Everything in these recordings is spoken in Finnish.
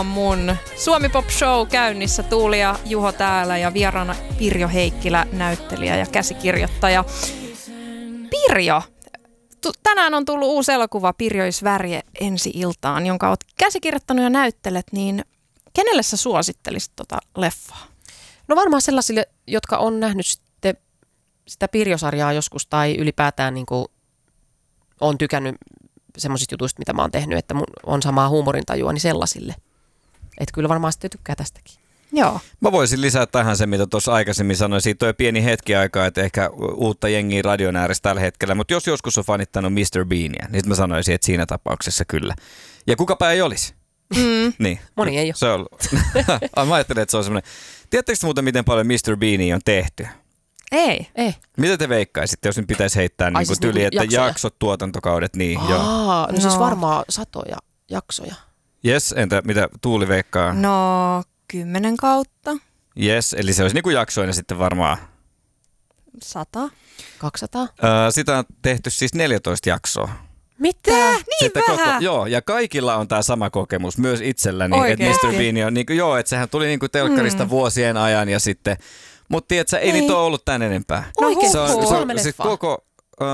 Mun Suomi Pop Show käynnissä, Tuuli ja Juho täällä ja vieraana Pirjo Heikkilä, näyttelijä ja käsikirjoittaja. Pirjo, tänään on tullut uusi elokuva Pirjois Värje ensi-iltaan, jonka oot käsikirjoittanut ja näyttelet, niin kenelle sä suosittelisit tota leffaa? No varmaan sellaisille, jotka on nähnyt sitten sitä Pirjo-sarjaa joskus tai ylipäätään niin kuin on tykännyt semmoisista jutuista, mitä mä oon tehnyt, että mun on samaa huumorintajua, niin sellaisille. Että kyllä varmaan sitten tykkää tästäkin. Joo. Mä voisin lisätä tähän se, mitä tuossa aikaisemmin sanoin. Siitä on jo pieni hetki aikaa, että ehkä uutta jengiä radion ääressä tällä hetkellä. Mutta jos joskus on fanittanut Mr. Beania, niin mä sanoisin, että siinä tapauksessa kyllä. Ja kukapa ei olisi. Niin. Moni ei ole. Se on. Mä ajattelen, että se on semmoinen. Tiedättekö muuten, miten paljon Mr. Beania on tehty? Ei. Mitä te veikkaisitte, jos nyt pitäisi heittää niin siis tyli, niin että jaksoja? jaksot, tuotantokaudet, niin joo. No siis varmaan satoja jaksoja. Jes, entä mitä Tuuli veikkaa? No 10 kautta. Jes, eli se olisi niin kuin jaksoina sitten varmaan. 100. 200. Sitä on tehty siis 14 jaksoa. Mitä? Niin Sitten vähän. Joo, ja kaikilla on tämä sama kokemus, myös itselläni, että Oikeesti? Mr. Bean on, niin kuin, joo, että sehän tuli niin kuin telkkarista vuosien ajan ja sitten, mutta tiedätkö, ei niitä ole ollut tän enempää. Oikeesti? Se on 3 siis leffaa. koko,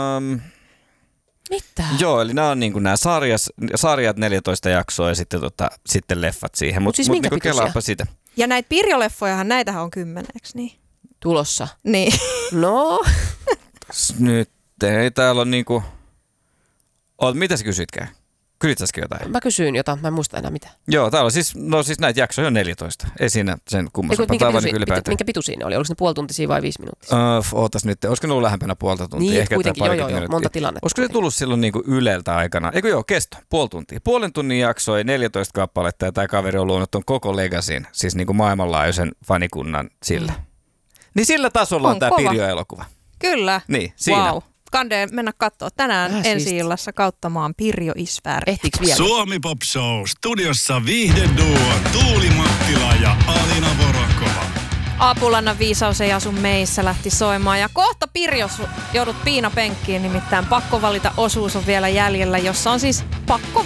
Mitä? joo, eli nämä on niin kuin nämä sarjat 14 jaksoa ja sitten leffat siihen, mutta siis minkä niin pituisia? kelaapa sitä. Ja näitä Pirjo-leffojahan, näitähän on 10, eikö niin? Tulossa. Niin. No. Nyt ei täällä ole niinku, mitä sä kysytkään? Kysyt säskin jotain? Mä kysyin jotain, mä en muista enää mitä. Joo, täällä on siis näitä jaksoja on 14. Ei siinä sen kummosempaa. Minkä pituisia ne oli? Oliko ne puolituntisia vai 5 minuuttia? Ootas nyt, olisiko ne ollut lähempänä puolta tuntia? Niin, ehkä kuitenkin, joo, minuuttia. monta tilannetta. Olisiko se tullut silloin niinku Yleltä aikana? Eikö joo, kesto, puoli tuntia. Puolen tunnin jaksoi 14 kappaletta ja tämä kaveri on luonut ton koko Legacyn, siis niinku maailmanlaajuisen fanikunnan sillä. Niin sillä tasolla on tämä kova. Pirjo-elokuva. Kyllä. Niin, siinä. Wow. Kande mennä katsoa tänään ensi-illassa kauttamaan Pirjois Värje. Ehtiiks vielä? Suomi Pop Show, studiossa viihdeduo Tuuli Mattila ja Alina Vorokova. Aapulannan viisaus ei asu meissä lähti soimaan ja kohta Pirjo joudut piinapenkkiin, nimittäin pakko valita osuus on vielä jäljellä, jossa on siis pakko